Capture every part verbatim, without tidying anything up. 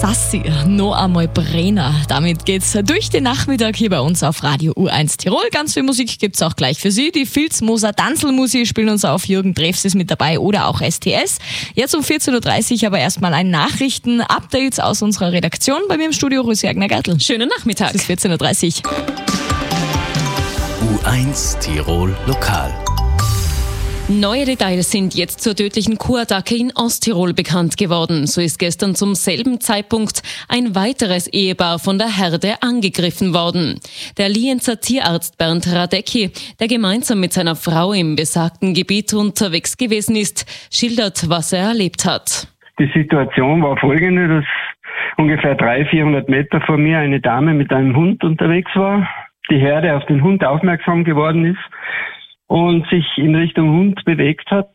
Sassi, noch einmal Brenner. Damit geht's durch den Nachmittag hier bei uns auf Radio U eins Tirol. Ganz viel Musik gibt's auch gleich für Sie. Die Filzmoser Tanzelmusik spielen uns auf. Jürgen Treffs ist mit dabei oder auch S T S. Jetzt um vierzehn Uhr dreißig aber erstmal ein Nachrichten-Update aus unserer Redaktion. Bei mir im Studio Rosi Agner-Gertl. Schönen Nachmittag. Es ist vierzehn Uhr dreißig. U eins Tirol Lokal. Neue Details sind jetzt zur tödlichen Kuhattacke in Osttirol bekannt geworden. So ist gestern zum selben Zeitpunkt ein weiteres Ehepaar von der Herde angegriffen worden. Der Lienzer Tierarzt Bernd Radecki, der gemeinsam mit seiner Frau im besagten Gebiet unterwegs gewesen ist, schildert, was er erlebt hat. Die Situation war folgende, dass ungefähr dreihundert, vierhundert Meter vor mir eine Dame mit einem Hund unterwegs war, die Herde auf den Hund aufmerksam geworden ist und sich in Richtung Hund bewegt hat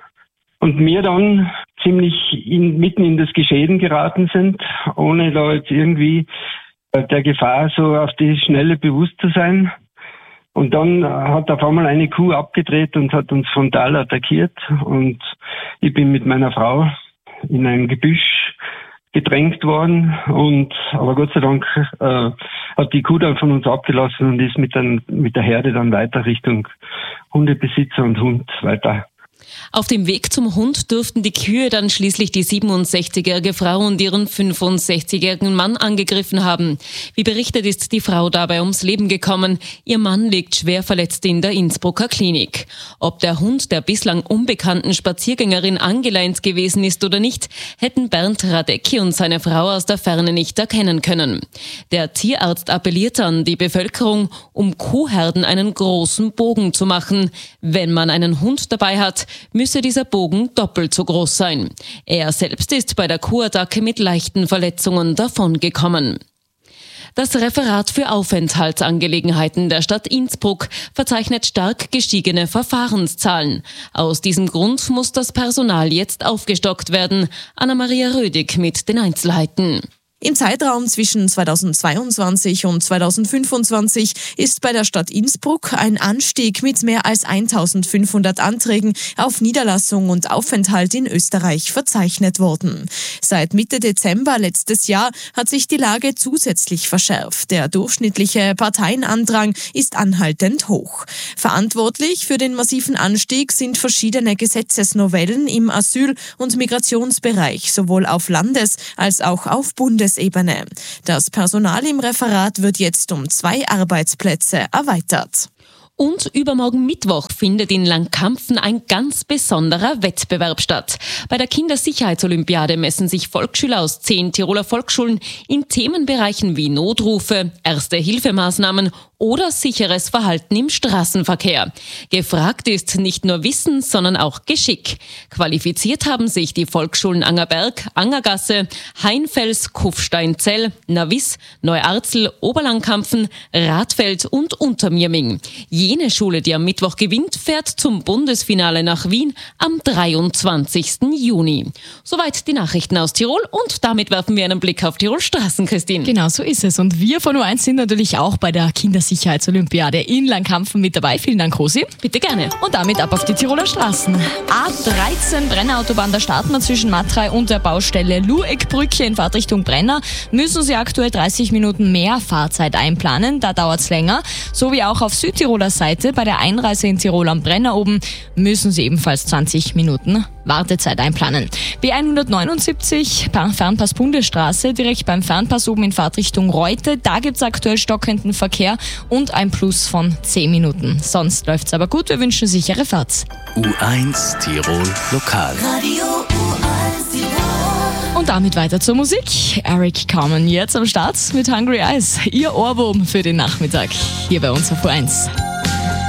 und mir dann ziemlich in, mitten in das Geschehen geraten sind, ohne da jetzt irgendwie der Gefahr so auf die Schnelle bewusst zu sein. Und dann hat auf einmal eine Kuh abgedreht und hat uns frontal attackiert und ich bin mit meiner Frau in ein Gebüsch gedrängt worden und aber Gott sei Dank äh, hat die Kuh dann von uns abgelassen und ist mit, den, mit der Herde dann weiter Richtung Hundebesitzer und Hund weiter. Auf dem Weg zum Hund durften die Kühe dann schließlich die siebenundsechzigjährige Frau und ihren fünfundsechzigjährigen Mann angegriffen haben. Wie berichtet, ist die Frau dabei ums Leben gekommen. Ihr Mann liegt schwer verletzt in der Innsbrucker Klinik. Ob der Hund der bislang unbekannten Spaziergängerin angeleint gewesen ist oder nicht, hätten Bernd Radecki und seine Frau aus der Ferne nicht erkennen können. Der Tierarzt appelliert an die Bevölkerung, um Kuhherden einen großen Bogen zu machen. Wenn man einen Hund dabei hat, müsse dieser Bogen doppelt so groß sein. Er selbst ist bei der Kuhattacke mit leichten Verletzungen davongekommen. Das Referat für Aufenthaltsangelegenheiten der Stadt Innsbruck verzeichnet stark gestiegene Verfahrenszahlen. Aus diesem Grund muss das Personal jetzt aufgestockt werden. Anna-Maria Rödig mit den Einzelheiten. Im Zeitraum zwischen zweitausendzweiundzwanzig und zweitausendfünfundzwanzig ist bei der Stadt Innsbruck ein Anstieg mit mehr als eintausendfünfhundert Anträgen auf Niederlassung und Aufenthalt in Österreich verzeichnet worden. Seit Mitte Dezember letztes Jahr hat sich die Lage zusätzlich verschärft. Der durchschnittliche Parteienandrang ist anhaltend hoch. Verantwortlich für den massiven Anstieg sind verschiedene Gesetzesnovellen im Asyl- und Migrationsbereich, sowohl auf Landes- als auch auf Bundes Ebene. Das Personal im Referat wird jetzt um zwei Arbeitsplätze erweitert. Und übermorgen Mittwoch findet in Langkampfen ein ganz besonderer Wettbewerb statt. Bei der Kindersicherheitsolympiade messen sich Volksschüler aus zehn Tiroler Volksschulen in Themenbereichen wie Notrufe, Erste-Hilfemaßnahmen oder sicheres Verhalten im Straßenverkehr. Gefragt ist nicht nur Wissen, sondern auch Geschick. Qualifiziert haben sich die Volksschulen Angerberg, Angergasse, Heinfels, Kufstein-Zell, Navis, Neuarzel, Oberlangkampfen, Radfeld und Untermirming. Jene Schule, die am Mittwoch gewinnt, fährt zum Bundesfinale nach Wien am dreiundzwanzigsten Juni. Soweit die Nachrichten aus Tirol und damit werfen wir einen Blick auf Tirol Straßen, Christine. Genau so ist es. Und wir von U eins sind natürlich auch bei der Kindersicherheitsolympiade in Langkampfen mit dabei. Vielen Dank, Rosi. Bitte gerne. Und damit ab auf die Tiroler Straßen. A dreizehn Brennerautobahn, da starten wir zwischen Matrei und der Baustelle Lueckbrücke in Fahrtrichtung Brenner. Müssen Sie aktuell dreißig Minuten mehr Fahrzeit einplanen, da dauert es länger. So wie auch auf Südtiroler Seite bei der Einreise in Tirol am Brenner oben müssen Sie ebenfalls zwanzig Minuten Wartezeit einplanen. B hundertneunundsiebzig, Fernpass Bundesstraße, direkt beim Fernpass oben in Fahrtrichtung Reute. Da gibt es aktuell stockenden Verkehr und ein Plus von zehn Minuten. Sonst läuft's aber gut, wir wünschen sichere Fahrt. U eins Tirol Lokal. Radio U eins Tirol. Und damit weiter zur Musik. Eric Carmen jetzt am Start mit Hungry Eyes. Ihr Ohrwurm für den Nachmittag hier bei uns auf U eins.